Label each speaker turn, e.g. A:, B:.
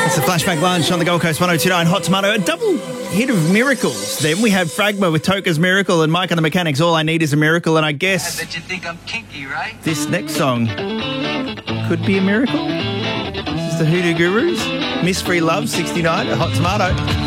A: It's the Flashback Lunch on the Gold Coast 102.9 Hot Tomato. A double hit of miracles. Then we had Fragma with Toka's Miracle and Mike and the Mechanics, All I Need Is a Miracle. And I guess
B: I bet you think I'm kinky, right?
A: this next song could be a miracle. This is the Hoodoo Gurus. Mystery Love 69 at Hot Tomato.